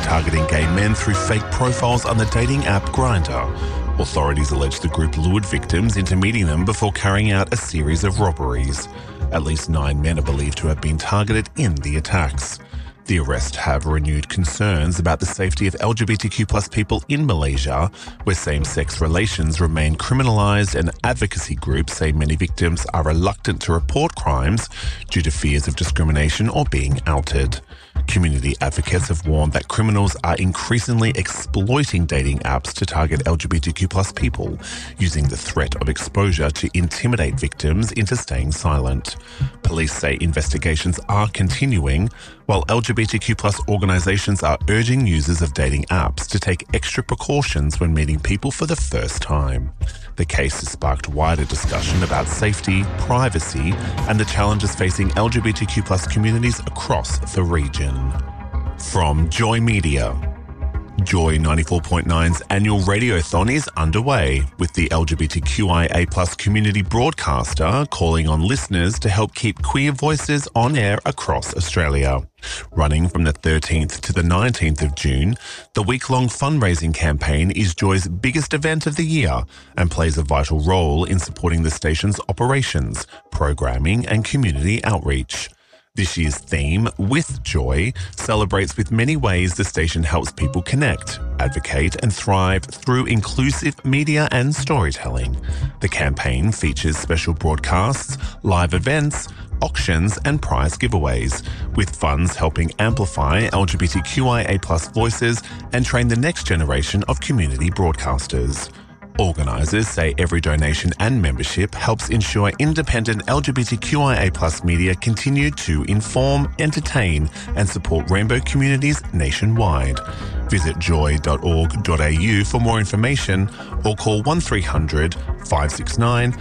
targeting gay men through fake profiles on the dating app Grindr. Authorities allege the group lured victims into meeting them before carrying out a series of robberies. At least 9 men are believed to have been targeted in the attacks. The arrests have renewed concerns about the safety of LGBTQ+ people in Malaysia, where same-sex relations remain criminalised, and advocacy groups say many victims are reluctant to report crimes due to fears of discrimination or being outed. Community advocates have warned that criminals are increasingly exploiting dating apps to target LGBTQ+ people, using the threat of exposure to intimidate victims into staying silent. Police say investigations are continuing, while LGBTQ+ organisations are urging users of dating apps to take extra precautions when meeting people for the first time. The case has sparked wider discussion about safety, privacy, and the challenges facing LGBTQ+ communities across the region. From Joy Media. Joy 94.9's annual radiothon is underway, with the LGBTQIA+ community broadcaster calling on listeners to help keep queer voices on air across Australia. Running from the 13th to the 19th of June, the week-long fundraising campaign is Joy's biggest event of the year and plays a vital role in supporting the station's operations, programming and community outreach. This year's theme, With Joy, celebrates with many ways the station helps people connect, advocate and thrive through inclusive media and storytelling. The campaign features special broadcasts, live events, auctions and prize giveaways, with funds helping amplify LGBTQIA+ voices and train the next generation of community broadcasters. Organisers say every donation and membership helps ensure independent LGBTQIA+ media continue to inform, entertain and support rainbow communities nationwide. Visit joy.org.au for more information or call 1300 569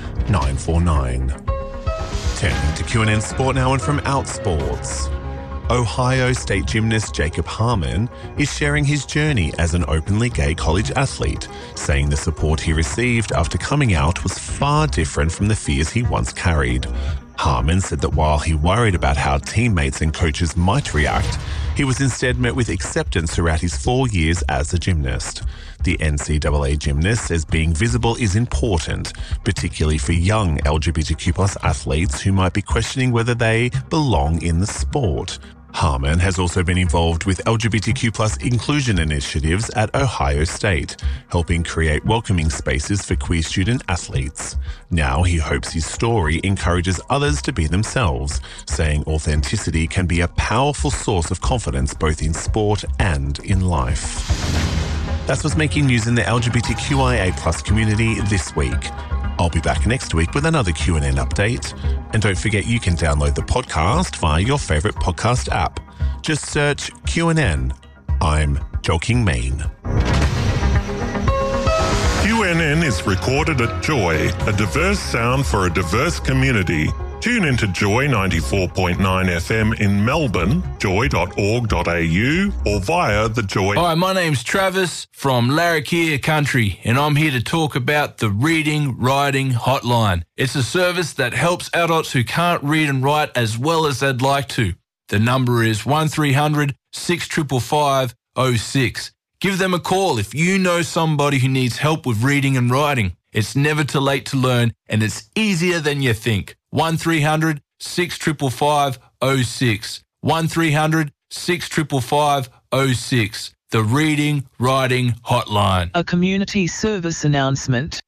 949. Turning to QNN Sport now, and from Outsports. Ohio State gymnast Jacob Harmon is sharing his journey as an openly gay college athlete, saying the support he received after coming out was far different from the fears he once carried. Harmon said that while he worried about how teammates and coaches might react, he was instead met with acceptance throughout his 4 years as a gymnast. The NCAA gymnast says being visible is important, particularly for young LGBTQ+ athletes who might be questioning whether they belong in the sport. Harmon has also been involved with LGBTQ+ inclusion initiatives at Ohio State, helping create welcoming spaces for queer student athletes. Now he hopes his story encourages others to be themselves, saying authenticity can be a powerful source of confidence both in sport and in life. That's what's making news in the LGBTQIA+ community this week. I'll be back next week with another QNN update. And don't forget you can download the podcast via your favourite podcast app. Just search QNN. I'm Joking Main. QNN is recorded at Joy, a diverse sound for a diverse community. Tune into Joy 94.9 FM in Melbourne, joy.org.au, or via the Joy... Hi, my name's Travis from Larrakia Country, and I'm here to talk about the Reading Writing Hotline. It's a service that helps adults who can't read and write as well as they'd like to. The number is 1300 655 06. Give them a call if you know somebody who needs help with reading and writing. It's never too late to learn, and it's easier than you think. 1300 655 06. 1300 655 06. The Reading Writing Hotline. A community service announcement.